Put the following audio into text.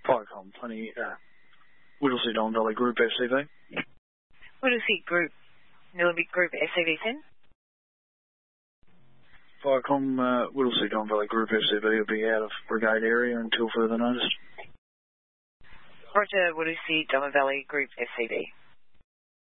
Firecom 20, Whittlesea Don Valley Group FCV. Whittlesea Group, Nillumbik Group FCV 10. Firecom, Whittlesea Don Valley Group FCV will be out of brigade area until further notice. Roger, Whittlesea Don Valley Group FCV.